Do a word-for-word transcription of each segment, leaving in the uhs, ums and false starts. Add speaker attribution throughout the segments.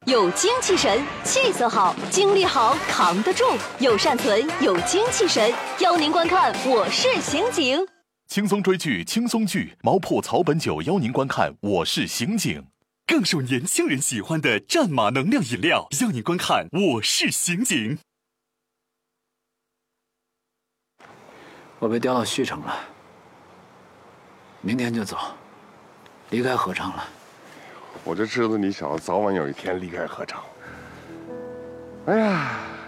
Speaker 1: 有精气神，气色好，精力好，扛得住；有善存，有精气神。邀您观看《我是刑警》，
Speaker 2: 轻松追剧，轻松剧，毛铺草本酒邀您观看《我是刑警》，
Speaker 3: 更受年轻人喜欢的战马能量饮料，邀您观看《我是刑警》。
Speaker 4: 我被调到旭城了，明天就走，离开合昌了。
Speaker 5: 我就知道你想早晚有一天离开合昌。哎呀，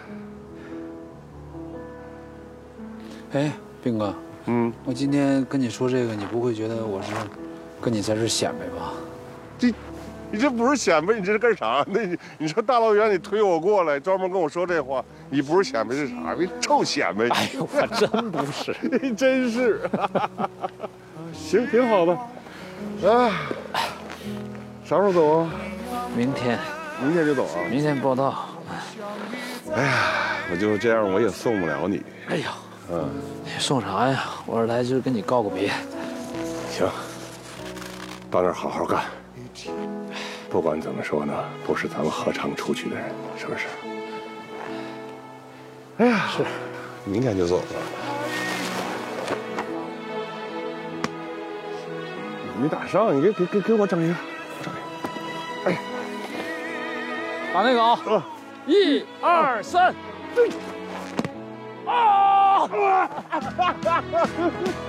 Speaker 4: 哎，兵哥，
Speaker 5: 嗯，
Speaker 4: 我今天跟你说这个，你不会觉得我是跟你在这显摆吧？
Speaker 5: 这，你这不是显摆，你这是干啥？那你你说大老远你推我过来，专门跟我说这话，你不是显摆是啥？你臭显摆！
Speaker 4: 哎呦，我真不是，
Speaker 5: 你真是。行，挺好的。啊。啥时候走啊？
Speaker 4: 明天，
Speaker 5: 明天就走啊？
Speaker 4: 明天报到。
Speaker 5: 哎呀，我就这样，我也送不了你。
Speaker 4: 哎呦，
Speaker 5: 嗯，
Speaker 4: 送啥呀？我是来就是跟你告个别。
Speaker 5: 行，到那儿好好干。不管怎么说呢，不是咱们合昌出去的人，是不是？哎呀，
Speaker 4: 是，
Speaker 5: 明天就走了。你没打上，你给给给给我整一个。哎，
Speaker 4: 打那个啊！
Speaker 5: 呃，
Speaker 4: 一二三，对！啊！